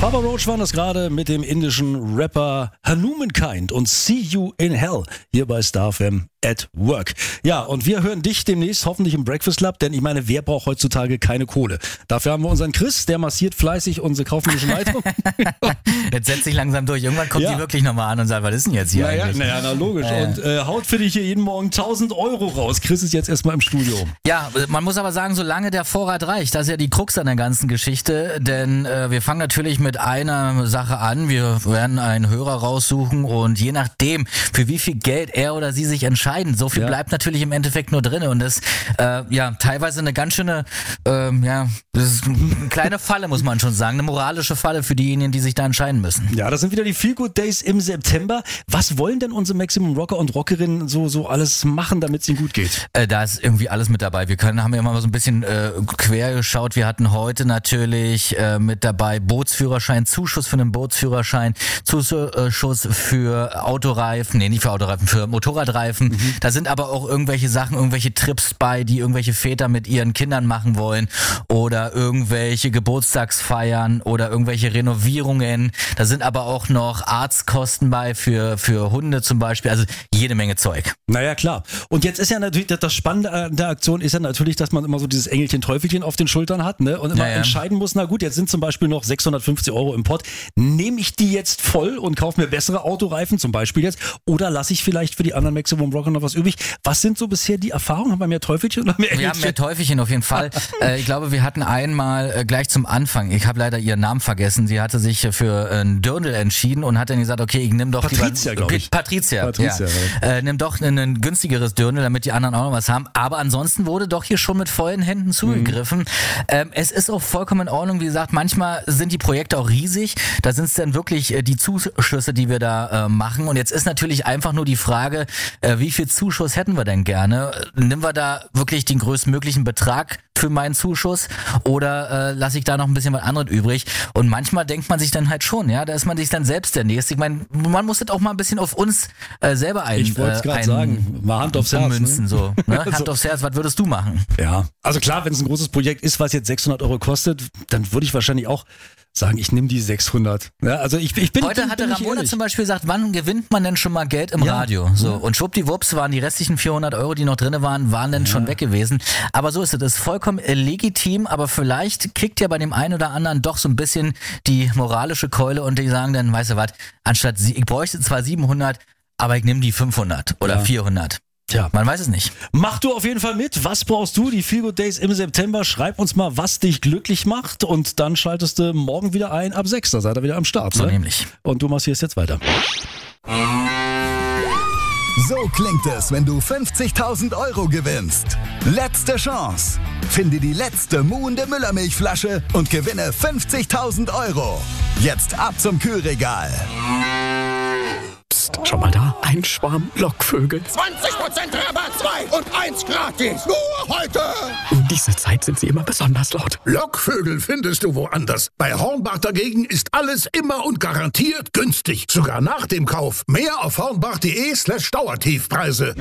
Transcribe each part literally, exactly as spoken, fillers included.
Papa Roach war das gerade mit dem indischen Rapper Hanumankind und See You in Hell hier bei Star F M at Work. Ja, und wir hören dich demnächst hoffentlich im Breakfast Club, denn ich meine, wer braucht heutzutage keine Kohle? Dafür haben wir unseren Chris, der massiert fleißig unsere kaufmännische Leitung. Jetzt setzt sich langsam durch. Irgendwann kommt Ja. die wirklich nochmal an und sagt, was ist denn jetzt hier Naja, eigentlich? naja, na logisch. Äh. Und äh, haut für dich hier jeden Morgen tausend Euro raus. Chris ist jetzt erstmal im Studio. Ja, man muss aber sagen, solange der Vorrat reicht, das ist ja die Krux an der ganzen Geschichte, denn äh, wir fangen natürlich mit einer Sache an, wir werden einen Hörer raussuchen und je nachdem, für wie viel Geld er oder sie sich entscheiden, so viel Ja. bleibt natürlich im Endeffekt nur drin und das äh, ja teilweise eine ganz schöne, ähm, ja, das ist eine kleine Falle, muss man schon sagen, eine moralische Falle für diejenigen, die sich da entscheiden müssen. Ja, das sind wieder die Feel Good Days im September. Was wollen denn unsere Maximum Rocker und Rockerinnen so, so alles machen, damit es ihnen gut geht? Äh, da ist irgendwie alles mit dabei. Wir können, haben ja mal so ein bisschen äh, quer geschaut. Wir hatten heute natürlich äh, mit dabei Bootsführerschein, Zuschuss für einen Bootsführerschein, Zuschuss für Autoreifen, nee, nicht für Autoreifen, für Motorradreifen. Mhm. Da sind aber auch irgendwelche Sachen, irgendwelche Trips bei, die irgendwelche Väter mit ihren Kindern machen wollen oder irgendwelche Geburtstagsfeiern oder irgendwelche Renovierungen. Da sind aber auch noch Arztkosten bei für, für Hunde zum Beispiel. Also jede Menge Zeug. Naja, klar. Und jetzt ist ja natürlich, das- das Spannende an der Aktion ist ja natürlich, dass man immer so dieses Engelchen-Teufelchen auf den Schultern hat, ne? Und immer Ja, ja. entscheiden muss, na gut, jetzt sind zum Beispiel noch sechshundertfünfzig Euro im Pott. Nehme ich die jetzt voll und kaufe mir bessere Autoreifen, zum Beispiel jetzt, oder lasse ich vielleicht für die anderen Maximum Rocker noch was übrig? Was sind so bisher die Erfahrungen? Haben wir mehr Teufelchen oder mehr Wir haben Engelchen? mehr Teufelchen auf jeden Fall. äh, ich glaube, wir hatten einmal äh, gleich zum Anfang, ich habe leider ihren Namen vergessen, sie hatte sich äh, für äh, einen Dirndl entschieden und hat dann gesagt, okay, ich nehme doch Patricia, lieber, glaub ich. Patricia, Patricia, ja. Äh, nimm doch ein, ein günstigeres Dirndl, damit die anderen auch noch was haben. Aber ansonsten wurde doch hier schon mit vollen Händen zugegriffen. Mhm. Ähm, es ist auch vollkommen in Ordnung, wie gesagt, manchmal sind die Projekte auch riesig. Da sind es dann wirklich äh, die Zuschüsse, die wir da äh, machen. Und jetzt ist natürlich einfach nur die Frage, äh, wie viel Zuschuss hätten wir denn gerne? Nehmen wir da wirklich den größtmöglichen Betrag für meinen Zuschuss oder äh, lasse ich da noch ein bisschen was anderes übrig? Und manchmal denkt man sich dann halt schon, ja, da ist man sich dann selbst der Nächste. Ich meine, man muss das auch mal ein bisschen auf uns äh, selber ein, Ich wollte es äh, gerade ein- sagen, mal Hand aufs Herz. ummünzen, Ne? so. Ne? Hand So. aufs Herz, was würdest du machen? Ja, also klar, wenn es ein großes Projekt ist, was jetzt sechshundert Euro kostet, dann würde ich wahrscheinlich auch sagen, ich nehme die sechshundert. Ja, also ich, ich bin Heute bin, hatte bin ich Ramona ehrlich. zum Beispiel gesagt, wann gewinnt man denn schon mal Geld im Ja. Radio? So, Ja. und schwuppdiwupps waren die restlichen vierhundert Euro, die noch drin waren, waren dann schon weg gewesen. Aber so ist es, das ist vollkommen äh, legitim, aber vielleicht kickt ja bei dem einen oder anderen doch so ein bisschen die moralische Keule und die sagen dann, weißt du was, anstatt, sie- ich bräuchte zwar siebenhundert, aber ich nehme die fünfhundert oder Ja. vierhundert. Tja. Man weiß es nicht. Mach du auf jeden Fall mit. Was brauchst du? Die Feel Good Days im September. Schreib uns mal, was dich glücklich macht und dann schaltest du morgen wieder ein ab sechs. Da seid ihr wieder am Start. So Ne? nämlich. Und du machst hier jetzt weiter. So klingt es, wenn du fünfzigtausend Euro gewinnst. Letzte Chance. Finde die letzte muhende Müllermilchflasche und gewinne fünfzigtausend Euro. Jetzt ab zum Kühlregal. Psst, schon mal da? Ein Schwarm Lockvögel. zwanzig Prozent Rabatt, zwei und eins gratis. Nur heute. Um diese Zeit sind sie immer besonders laut. Lockvögel findest du woanders. Bei Hornbach dagegen ist alles immer und garantiert günstig. Sogar nach dem Kauf. Mehr auf hornbach.de slash Dauertiefpreise.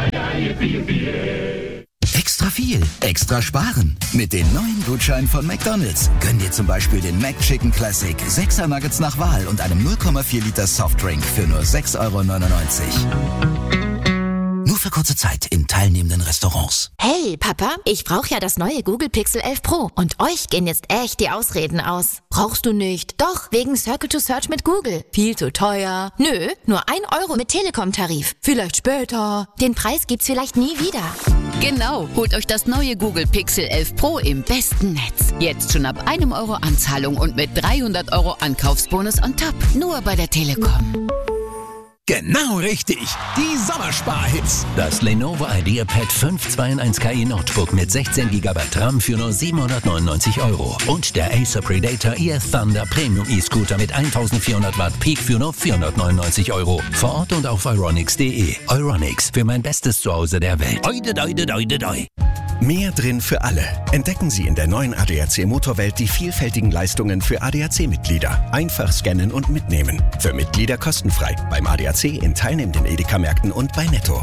Extra viel, extra sparen. Mit den neuen Gutscheinen von McDonald's. Gönn dir zum Beispiel den McChicken Classic, sechser Nuggets nach Wahl und einem null Komma vier Liter Softdrink für nur sechs Euro neunundneunzig. Nur für kurze Zeit in teilnehmenden Restaurants. Hey, Papa, ich brauche ja das neue Google Pixel elf Pro. Und euch gehen jetzt echt die Ausreden aus. Brauchst du nicht? Doch, wegen Circle to Search mit Google. Viel zu teuer. Nö, nur ein Euro mit Telekom-Tarif. Vielleicht später. Den Preis gibt's vielleicht nie wieder. Genau, holt euch das neue Google Pixel elf Pro im besten Netz. Jetzt schon ab einem Euro Anzahlung und mit dreihundert Euro Ankaufsbonus on top. Nur bei der Telekom. Genau richtig. Die Sommersparhits. Das Lenovo IdeaPad fünf zwei in eins K I Notebook mit sechzehn Gigabyte RAM für nur siebenhundertneunundneunzig Euro. Und der Acer Predator E F Thunder Premium E-Scooter mit eintausendvierhundert Watt Peak für nur vierhundertneunundneunzig Euro. Vor Ort und auf euronics punkt de. Euronics, für mein bestes Zuhause der Welt. Oide, oide, oide, oide. Mehr drin für alle. Entdecken Sie in der neuen A D A C Motorwelt die vielfältigen Leistungen für A D A C-Mitglieder. Einfach scannen und mitnehmen. Für Mitglieder kostenfrei. Beim A D A C in teilnehmenden Edeka-Märkten und bei Netto.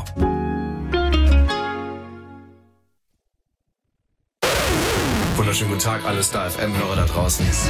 Wunderschönen guten Tag, alle Star F M-Hörer da draußen.